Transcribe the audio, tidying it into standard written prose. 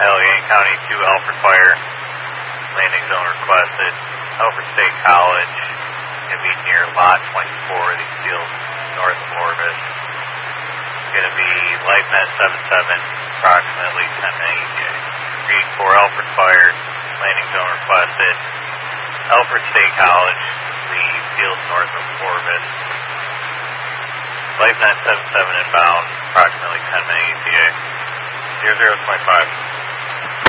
Allegheny County 2 Alfred Fire, landing zone requested. Alfred State College, going to be near Lot 24, these fields north of Orvis. Going to be LifeNet 77, approximately 10 ETA. Repeat for Alfred Fire, landing zone requested. Alfred State College, the fields north of Orvis. LifeNet 77 inbound, approximately 10 ETA. 00.5.